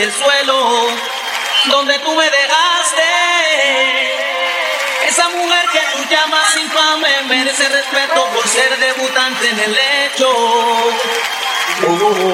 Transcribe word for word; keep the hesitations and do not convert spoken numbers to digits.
del suelo donde tú me dejaste. Esa mujer que tú llamas infame merece respeto por ser debutante en el hecho. Oh.